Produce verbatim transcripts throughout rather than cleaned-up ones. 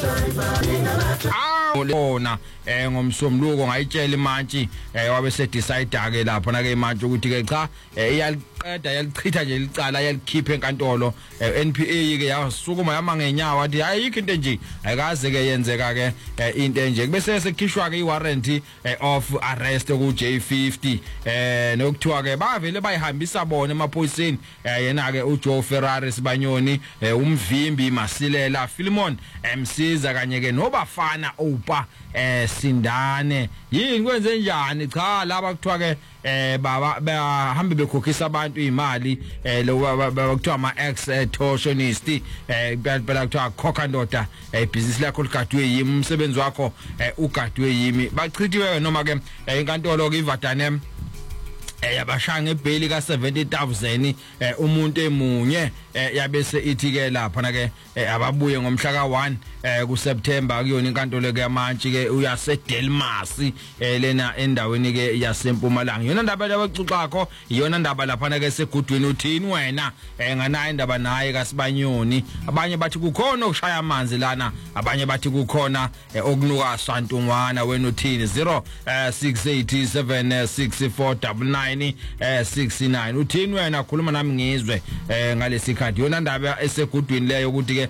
Awona eh ngomsomluko ngayitshela imantshi eh wabe se decide ke lapho na ke imantshi ukuthi ke cha iyaliqeda yalichitha nje licala yalikhipha enkantolo N P A ke yasukuma yama ngenyawo wathi ayikho into nje ayikaze ke yenzeka ke into enje bese sekhishwa ke iwarranty of arrest ku J fifty eh nokuthiwa ke bavele bayihambisa bona emaphoyiseni yena ke uJoe Ferrari Sibanyoni umvimbi Masilela Philemon Msiza kanye ke nobafana opa eh Sindane yini kwenze njani cha laba kuthiwa ke eh baba bahambe bekhokhisa abantu imali eh lo bakuthiwa ama extortionist eh phela kuthiwa khokha ndoda eh business lakho ligadwe yimi umsebenzi wakho ugadwe yimi bachithiwe noma ke inkantolo ke iVadanem yabashaya ngebheli ka seventy thousand umuntu emunye yabese ithi ke lapha na ke ababuye ngomhla ka one ku September kuyona inkantolo ke yamantshi ke uyase Delmas lena endaweni ke yaseMpumalanga yona ndaba labaxuxakho iyona ndaba lapha na ke segudweni uthini wena nganayo indaba naye kaSibanyoni abanye bathi kukhona ukushaya amanzi lana abanye bathi kukhona okunuka santungwana wena uthini zero six eight seven six four nine nine six nine uthini wena khuluma nami ngizwe ngalesi khadi yona ndaba esegudwini leyo ukuthi ke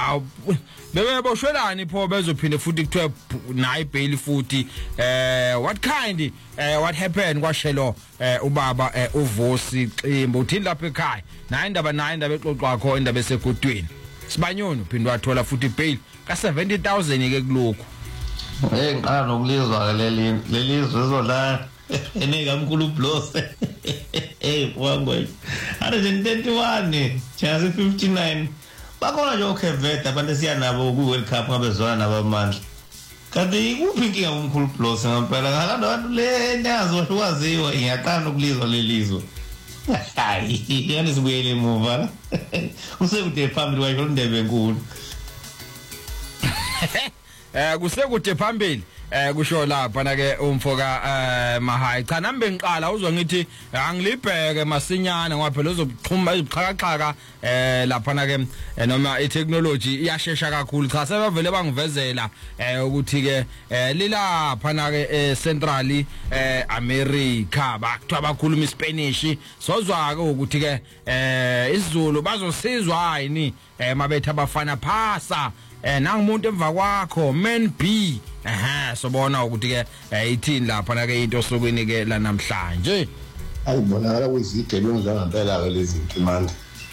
bebe boshwelani pho bezophinde futhi kuthiwe nayi bail futhi eh what kind eh what happened kwashelo ubaba uVosi Ximba uthini lapha ekhaya nayi indaba nayi indaba exoxwakho indaba esegudwini Sibanyoni uphinde wathola futhi bail ka seventy thousand ke kulokho hey ngiqala nokulizwa leli lelizwe izolala eneka mkhulu blose hey wangwe one thirty-one chance fifty-nine bakhona nje okheveta abantu siya nabo ku World Cup ngabezwana nabamandla kanti ikuphi inkinga umkhulu blose ngempela ngalando abantu le nazo ukwaziwa ngiyaqala ukulizwa lelizwe hayi yani sibuyele emuva usekude phambili kwakho indebe enkulu eh kusekude phambili eh kusho lapha na ke umfoka eh Mahayi cha nambe ngiqala uzwa ngithi angilibheke masinyana ngoba phela uzoxhuma iziqhakaxhaka eh lapha na ke noma itechnology iyashesha kakhulu cha sebavele bangivezela eh ukuthi ke lilapha na ke Central eh America bakuthiwa bakhuluma iSpanish sozwa ke ukuthi ke eh isiZulu bazosizwa yini eh mabethe abafana phasa eh nangumuntu emva kwakho man B aha sobona ukuthi ke ithini lapha na ke into sokweni ke la namhlanje ayibonakala kwizigebengu zangempela ke lezi zinto manje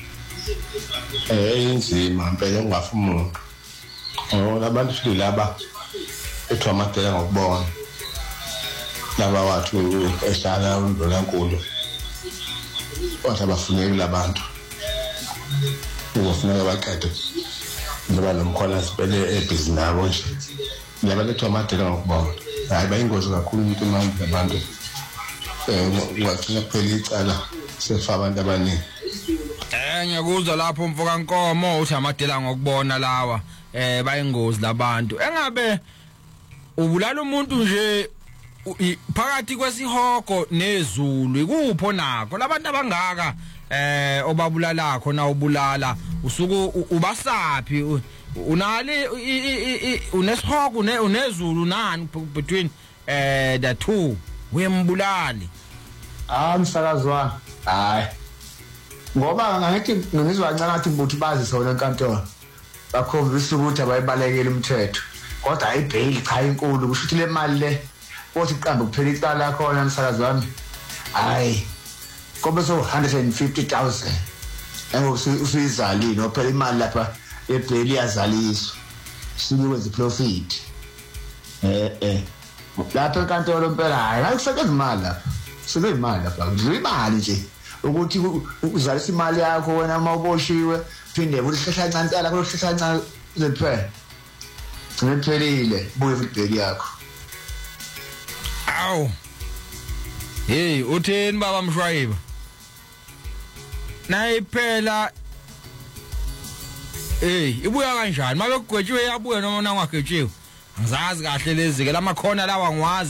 eh inzima impela ungafuna umuntu ngoba abantu futhi laba ethwa amadela ngokubona laba wathi ehlala uNdlonankulu wathi abafuneki labantu uzofuneka baqede ngoba nomkhona sibele ebhizi nabo nje yabalethwa amadela ngokubona hayi bayingozi kakhulu into manje abantu eh ngwathina kuphela icala sefa abantu abaningi eh ngiyakuzwa lapho umfoka Nkomo uthi amadela ngokubona lawa eh bayingozi labantu engabe ubulala umuntu nje phakathi kwesihogo nezulu ikupho nakho labantu abangaka eh obabulalakho na ubulala usuku ubasaphi unali unesihogo unezulu nani between eh the two wembulali ah msakazwana hayi ngoba ngathi ngizizwa kancane ngathi mbuthi bazi sona enkantolo bakhombisa ukuthi abayibalekela umthetho kodwa ayibail cha inkulu kusho ukuthi le mali le othi iqambe kuphela icala khona msakazwana hayi kobe so one hundred fifty thousand engusizalini ophela imali lapha ebail yazaliswa sinikwenza profit eh eh lapha enkantolo impela hayi ayikusebenza imali lapha sibe imali lapha imali nje ukuthi uzalisa imali yakho wena mawuboshiwe phinde uhlehla kancane cala kuhlehla kancane zephela ngiphelile buye futhi yakho aw hey utheni baba Mshwayiba nayiphela hey ibuya kanjani mabe kugwetshiwe yabuya noma nangagwetshiwe angizazi kahle lezi ke lamakhona lawa ngiwazi